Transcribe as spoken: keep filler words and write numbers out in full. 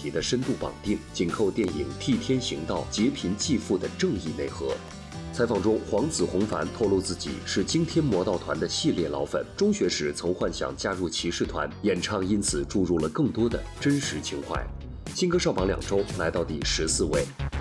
题的深度绑定，紧扣电影替天行道、劫贫济富的正义内核。采访中，黄子弘凡透露自己是惊天魔盗团的系列老粉，中学时曾幻想加入骑士团，演唱因此注入了更多的真实情怀。新歌上榜两周，来到第十四位。